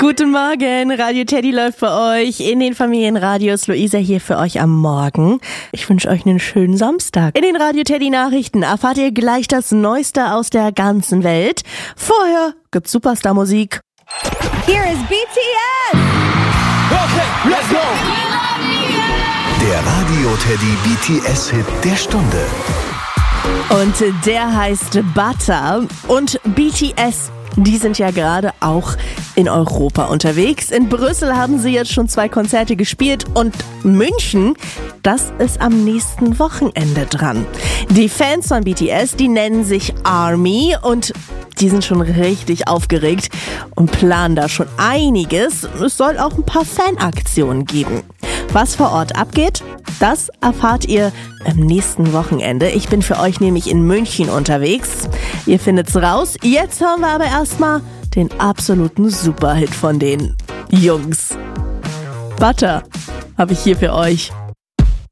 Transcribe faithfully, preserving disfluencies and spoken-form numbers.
Guten Morgen, Radio Teddy läuft bei euch in den Familienradios. Luisa hier für euch am Morgen. Ich wünsche euch einen schönen Samstag. In den Radio Teddy Nachrichten erfahrt ihr gleich das Neueste aus der ganzen Welt. Vorher gibt's Superstar-Musik. Here is B T S! Okay, let's go! Der Radio Teddy B T S-Hit der Stunde. Und der heißt Butter. Und B T S, die sind ja gerade auch in Europa unterwegs. In Brüssel haben sie jetzt schon zwei Konzerte gespielt und München, das ist am nächsten Wochenende dran. Die Fans von B T S, die nennen sich ARMY und die sind schon richtig aufgeregt und planen da schon einiges. Es soll auch ein paar Fanaktionen geben. Was vor Ort abgeht, das erfahrt ihr am nächsten Wochenende. Ich bin für euch nämlich in München unterwegs. Ihr findet's raus. Jetzt hören wir aber erstmal den absoluten Superhit von den Jungs. Butter habe ich hier für euch.